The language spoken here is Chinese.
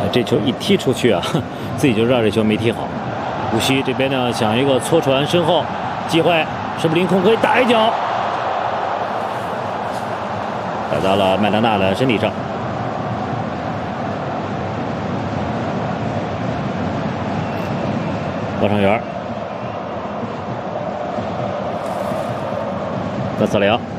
这球一踢出去啊，自己就知道这球没踢好。无锡这边呢想一个搓传身后机会，是不是凌空可以打一脚？打到了麦当娜的身体上。报上员，格斯辽。